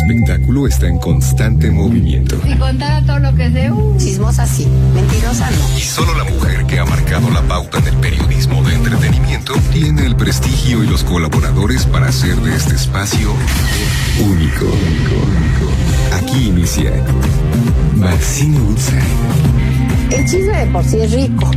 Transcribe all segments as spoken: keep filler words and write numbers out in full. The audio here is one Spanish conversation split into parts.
espectáculo está en constante movimiento. Si contara todo lo que sé, uh, chismosa sí, mentirosa no. Y solo la mujer que ha marcado la pauta en el periodismo de entretenimiento tiene el prestigio y los colaboradores para hacer de este espacio único. Aquí inicia Maxine Woodside. El chisme de por sí es rico.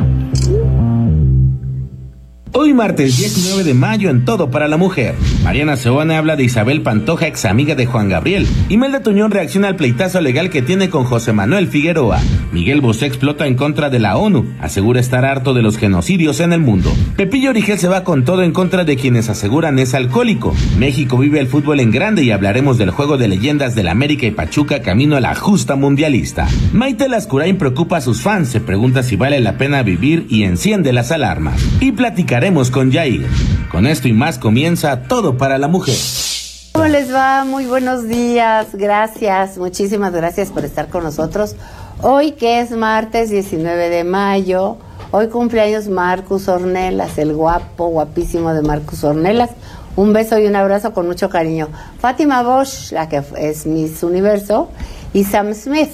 Hoy martes diecinueve de mayo en Todo para la Mujer. Mariana Seoane habla de Isabel Pantoja, ex amiga de Juan Gabriel. Imelda Tuñón reacciona al pleitazo legal que tiene con José Manuel Figueroa. Miguel Bosé explota en contra de la ONU. Asegura estar harto de los genocidios en el mundo. Pepillo Origel se va con todo en contra de quienes aseguran es alcohólico. México vive el fútbol en grande y hablaremos del juego de leyendas del América y Pachuca camino a la justa mundialista. Maite Lascurain preocupa a sus fans. Se pregunta si vale la pena vivir y enciende las alarmas. Y platicaremos con Yair. Con esto y más comienza Todo para la Mujer. ¿Cómo les va? Muy buenos días, gracias, muchísimas gracias por estar con nosotros. Hoy que es martes diecinueve de mayo, hoy cumpleaños Marcus Ornelas, el guapo, guapísimo de Marcus Ornelas. Un beso y un abrazo con mucho cariño. Fátima Bosch, la que es Miss Universo, y Sam Smith.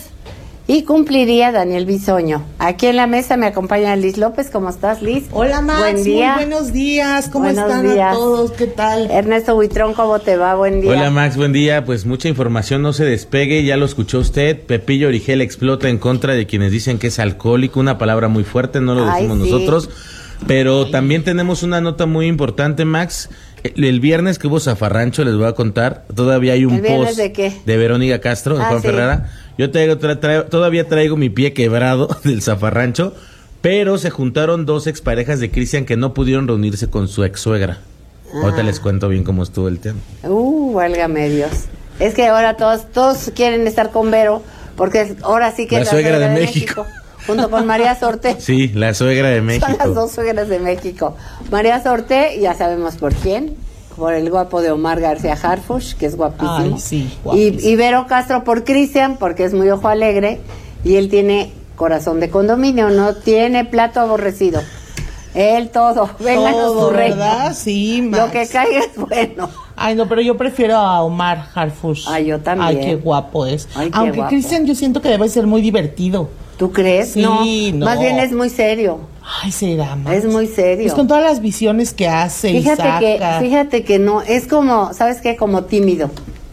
Y cumpliría Daniel Bisoño. Aquí en la mesa me acompaña Liz López. ¿Cómo estás, Liz? Hola, Max. Buen día. Muy buenos días. ¿Cómo buenos están días. a todos? ¿Qué tal? Ernesto Buitrón, ¿cómo te va? Buen día. Hola, Max. Buen día. Pues mucha información, no se despegue. Ya lo escuchó usted. Pepillo Origel explota en contra de quienes dicen que es alcohólico. Una palabra muy fuerte, no lo decimos Ay, sí. nosotros. Pero Ay. También tenemos una nota muy importante, Max. El, el viernes que hubo zafarrancho, les voy a contar. Todavía hay un ¿El viernes post de qué? de Verónica Castro, de Ah, Juan sí. Ferrara. Yo traigo, tra, tra, todavía traigo mi pie quebrado del zafarrancho, pero se juntaron dos exparejas de Cristian que no pudieron reunirse con su ex suegra. Ah. Ahorita les cuento bien cómo estuvo el tema. Uh, válgame Dios. Es que ahora todos todos quieren estar con Vero, porque ahora sí que la es la suegra, suegra de, de México. México. Junto con María Sorte. Sí, la suegra de México. Son las dos suegras de México. María Sorte, ya sabemos por quién. Por el guapo de Omar García Harfuch, que es guapísimo. Ay, sí, guapísimo. Y, y Vero Castro por Cristian, porque es muy ojo alegre. Y él tiene corazón de condominio, no tiene plato aborrecido. Él todo, vénganos Todo, su reino. ¿verdad? Sí, Max. Lo que caiga es bueno. Ay, no, pero yo prefiero a Omar Harfuch. Ay, yo también. Ay, qué guapo es. Ay, qué Aunque guapo. Cristian yo siento que debe ser muy divertido. ¿Tú crees? Sí, no, no. más bien es muy serio. Ay, será, Max. Es muy serio. Pues con todas las visiones que hace Fíjate y saca. que, fíjate que no, es como, ¿sabes qué? Como tímido.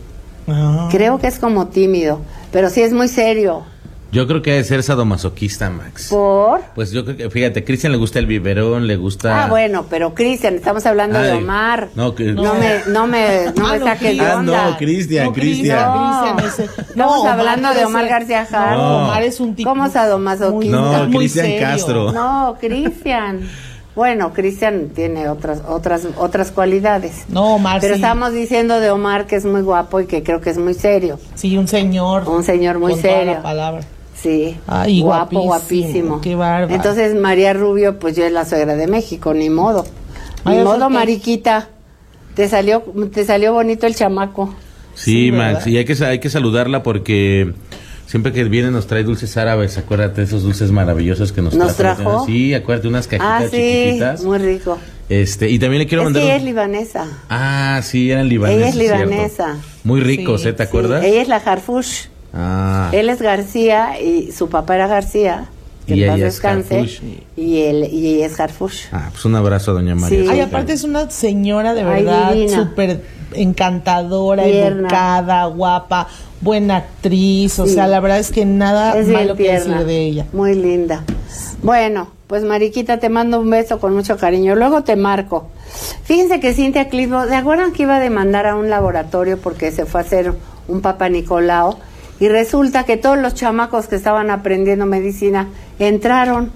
Ah. Creo que es como tímido, pero sí es muy serio. Yo creo que debe ser sadomasoquista, Max. ¿Por? Pues yo creo que, fíjate, a Cristian le gusta el biberón, le gusta... Ah, bueno, pero Cristian, estamos hablando Ay, de Omar. no, que- no me, no me, no Ah, me no, saques de Ah, onda. no, Cristian, No, Cristian. No, Cristian ese- estamos No, Omar hablando de ese- Omar García Harfuch. No, No. Omar es un tipo. ¿Cómo sadomasoquista? No, muy Cristian serio. Castro. No, Cristian. Bueno, Cristian tiene otras, otras, otras cualidades. No, Omar Pero sí. estamos diciendo de Omar que es muy guapo y que creo que es muy serio. Sí, un señor. Un señor muy con toda serio. la palabra. Sí, Ay, guapo, guapísimo, guapísimo. qué bárbaro. Entonces María Rubio, pues yo es la suegra de México, ni modo. Ni Ay, modo, ok. Mariquita. Te salió, te salió bonito el chamaco. Sí, Sí, Max, ¿verdad? y hay que, hay que saludarla porque siempre que viene nos trae dulces árabes, acuérdate de esos dulces maravillosos que nos, ¿Nos trajo. trajo? Sí, acuérdate, unas cajitas Ah, sí, chiquititas. muy rico. Este, y también le quiero Es mandar... que ella un- es libanesa. Ah, sí, eran libaneses. Ella es cierto. libanesa. Muy ricos, Sí, ¿eh? ¿Te Sí, acuerdas? ella es la Harfuch. Ah, Él es García y su papá era García. Que Y en paz ella es descanse. Harfuch. Y él, y ella es Harfuch. ah, pues un abrazo a doña María. Sí. Ay, Sorte. aparte es una señora de Ay, verdad, divina. súper encantadora, Tierna. educada, guapa, buena actriz, o Sí. sea, la verdad es que nada Es bien malo que tierna, decir de ella. muy linda. Bueno, pues Mariquita, te mando un beso con mucho cariño. Luego te marco. Fíjense que Cintia Clitbo, ¿se acuerdan que iba a demandar a un laboratorio porque se fue a hacer un Papa Nicolau? Y resulta que todos los chamacos que estaban aprendiendo medicina entraron.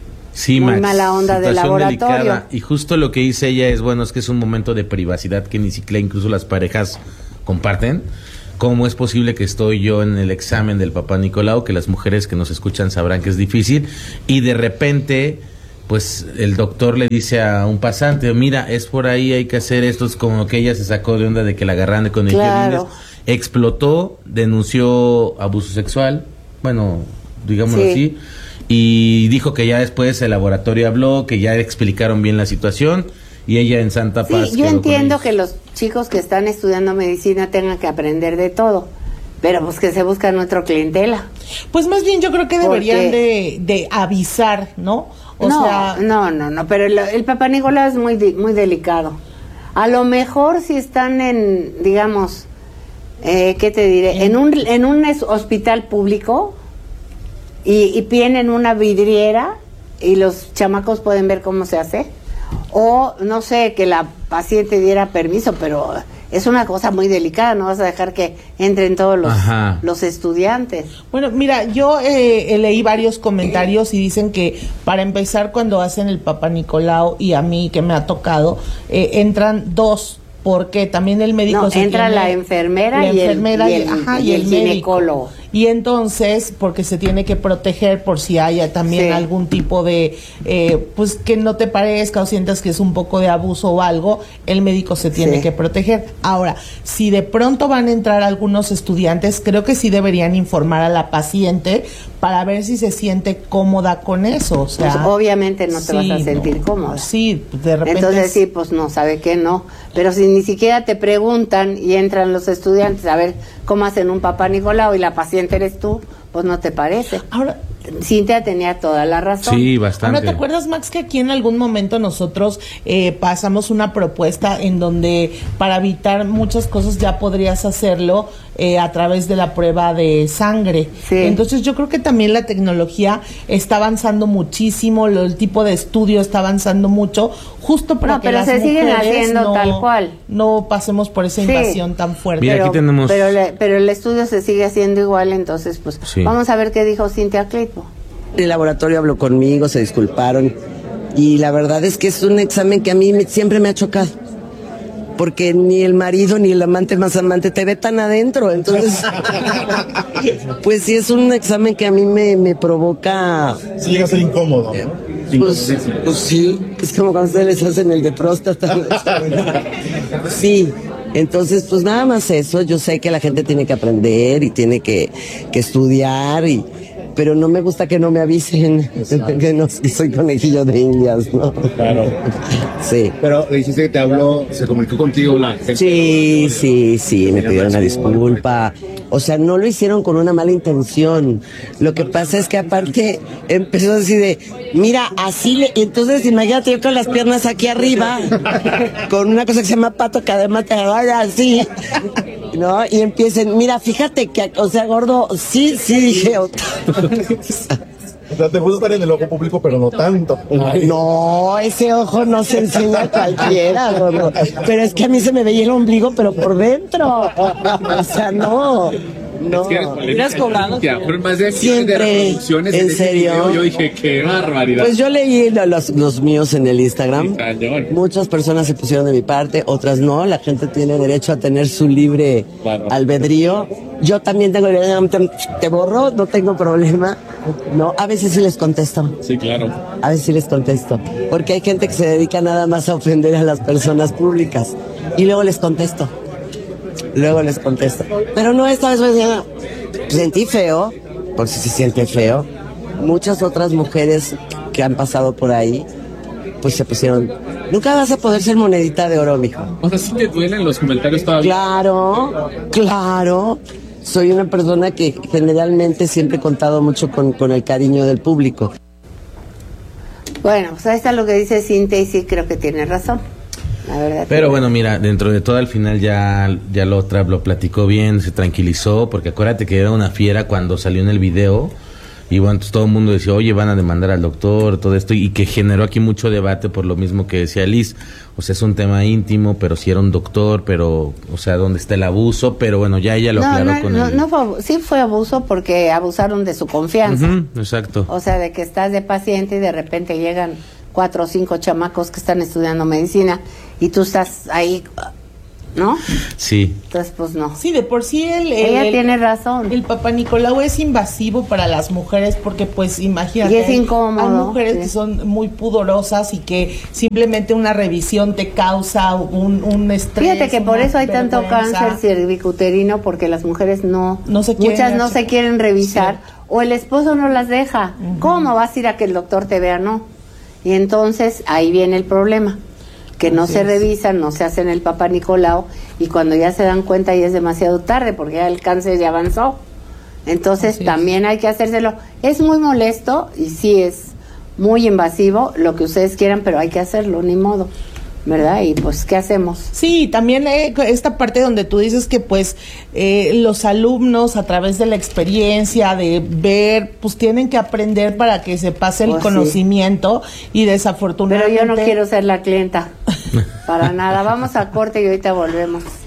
Sí, Muy Max, mala onda del situación laboratorio. delicada. Y justo lo que dice ella es, bueno, es que es un momento de privacidad que ni siquiera incluso las parejas comparten. ¿Cómo es posible que estoy yo en el examen del Papá Nicolau? Que las mujeres que nos escuchan sabrán que es difícil. Y de repente, pues el doctor le dice a un pasante, mira, es por ahí, hay que hacer esto. Es como que ella se sacó de onda de que la agarran con el Claro. violines. Explotó, denunció abuso sexual, bueno, digámoslo Sí. así. Y dijo que ya después el laboratorio habló, que ya explicaron bien la situación y ella en Santa Paz. Sí, yo quedó entiendo con que los chicos que están estudiando medicina tengan que aprender de todo, pero pues que se buscan nuestra clientela. Pues más bien yo creo que deberían Porque- de, de avisar, ¿no? O no, sea, no, no, no, pero el, el Papá Nicolau es muy, di- muy delicado. A lo mejor si están en, digamos, eh, ¿qué te diré? En un, en un es- hospital público y, y tienen una vidriera y los chamacos pueden ver cómo se hace. O, no sé, que la paciente diera permiso, pero es una cosa muy delicada, no vas a dejar que entren todos los, Ajá. los estudiantes. bueno, mira, yo eh, eh, leí varios comentarios y dicen que para empezar cuando hacen el Papá Nicolau y a mí que me ha tocado, eh, entran dos, porque también el médico No, se entra tiene- la enfermera la y el- enfermera y el- ajá, y el médico. ginecólogo. Y entonces, porque se tiene que proteger por si haya también Sí. algún tipo de, eh, pues que no te parezca o sientas que es un poco de abuso o algo, el médico se tiene Sí. que proteger. Ahora, si de pronto van a entrar algunos estudiantes, creo que sí deberían informar a la paciente para ver si se siente cómoda con eso. O sea, Pues, obviamente no te vas a sí, sentir no. cómoda. Sí, de repente. Entonces sí, pues no, sabe que no. Pero si ni siquiera te preguntan y entran los estudiantes a ver cómo hacen un Papá Nicolau y la paciente eres tú, pues no te parece. Ahora, Cintia tenía toda la razón. Sí, bastante. Ahora, ¿te acuerdas, Max, que aquí en algún momento nosotros eh, pasamos una propuesta en donde para evitar muchas cosas ya podrías hacerlo eh, a través de la prueba de sangre? Sí. Entonces yo creo que también la tecnología está avanzando muchísimo, lo- el tipo de estudio está avanzando mucho, justo para No, que pero las se siguen mujeres haciendo no, tal cual. no pasemos por esa Sí. invasión tan fuerte. Mira, aquí tenemos- Pero, le- pero el estudio se sigue haciendo igual, entonces pues Sí. vamos a ver qué dijo Cintia Clitbo. El laboratorio habló conmigo, se disculparon y la verdad es que es un examen que a mí me- siempre me ha chocado porque ni el marido ni el amante más amante te ve tan adentro, entonces pues sí es un examen que a mí me, me provoca Sí llega a ser incómodo, ¿no? pues, pues sí, es como cuando ustedes les hacen el de próstata. Sí, entonces pues nada más eso, yo sé que la gente tiene que aprender y tiene que, que estudiar y pero no me gusta que no me avisen que no que soy conejillo de indias, ¿no? Claro. Sí. Pero le dijiste que te habló, se comunicó contigo la gente. Sí, sí, sí, me pidieron una disculpa. O sea, no lo hicieron con una mala intención. Lo que pasa es que aparte empezó así de, mira, así le... Entonces imagínate yo con las piernas aquí arriba, con una cosa que se llama pato que además te agarra así, ¿no? Y empiecen, mira, fíjate que, o sea, gordo, sí, sí, dije... O sea, te gusta estar en el ojo público, pero no tanto. No, ese ojo no se enseña a cualquiera, gordo. Pero es que a mí se me veía el ombligo, pero por dentro. O sea, no. No. ¿Hubieras cobrado? Fueron más de millones de Siempre. reproducciones ¿En ese serio? video. Yo dije, qué barbaridad. Pues yo leí lo- los, los míos en el Instagram. Sí, cañón. Muchas personas se pusieron de mi parte, otras no. La gente tiene derecho a tener su libre Claro. albedrío. Yo también tengo derecho, te, te borro, no tengo problema. No, a veces sí les contesto. Sí, claro. A veces sí les contesto. Porque hay gente que se dedica nada más a ofender a las personas públicas. Y luego les contesto. Luego les contesto. Pero no, esta vez me sentí feo, por si se siente feo. Muchas otras mujeres que han pasado por ahí, pues se pusieron, nunca vas a poder ser monedita de oro, mijo. O sea, sí te duelen los comentarios todavía. Claro, claro. Soy una persona que generalmente siempre he contado mucho con, con el cariño del público. Bueno, pues ahí está lo que dice Cintia y sí creo que tiene razón. La verdad. Pero bueno, mira, dentro de todo al final ya, ya lo otra lo platicó bien, se tranquilizó, porque acuérdate que era una fiera cuando salió en el video, y bueno, entonces todo el mundo decía, oye, van a demandar al doctor, todo esto, y que generó aquí mucho debate por lo mismo que decía Liz, o sea, es un tema íntimo, pero si era un doctor, pero, o sea, ¿dónde está el abuso? Pero bueno, ya ella lo no, aclaró no, con no, el... no fue abu- sí fue abuso porque abusaron de su confianza. Ujú, exacto. O sea, de que estás de paciente y de repente llegan cuatro o cinco chamacos que están estudiando medicina y tú estás ahí, ¿no? Sí. Entonces, pues no. Sí, de por sí el, el- Ella el- tiene razón. El Papá Nicolau es invasivo para las mujeres porque pues imagínate, Y es incómodo, hay mujeres sí. que son muy pudorosas y que simplemente una revisión te causa un, un estrés. Fíjate que por una eso hay tanto vergüenza. cáncer cervicuterino porque las mujeres no, No se quieren muchas no hacer- se quieren revisar Cierto. o el esposo no las deja. ¿Cómo vas a ir a que el doctor te vea? No. Y entonces ahí viene el problema. que no Así se es. revisan, no se hacen el Papá Nicolau, y cuando ya se dan cuenta ya es demasiado tarde porque ya el cáncer ya avanzó. Entonces Así es. también hay que hacérselo. Es muy molesto y sí es muy invasivo, lo que ustedes quieran, pero hay que hacerlo, ni modo, ¿verdad? Y pues, ¿qué hacemos? Sí, también eh, esta parte donde tú dices que pues eh, los alumnos a través de la experiencia, de ver, pues tienen que aprender para que se pase el Pues sí. conocimiento y Pero desafortunadamente... yo no quiero ser la clienta, para nada. Vamos a corte y ahorita volvemos.